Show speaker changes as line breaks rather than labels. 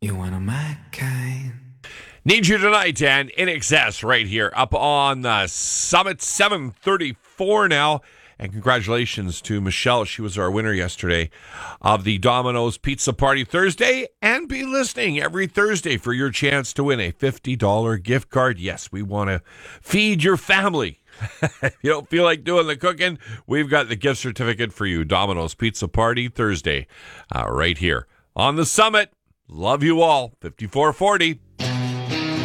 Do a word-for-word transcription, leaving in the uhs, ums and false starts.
You one of my kind.
Need You Tonight and In Excess right here up on the Summit, seven thirty-four now. And congratulations to Michelle. She was our winner yesterday of the Domino's Pizza Party Thursday. And be listening every Thursday for your chance to win a fifty dollars gift card. Yes, we want to feed your family. If you don't feel like doing the cooking, we've got the gift certificate for you. Domino's Pizza Party Thursday uh, right here on the Summit. Love you all. fifty-four forty.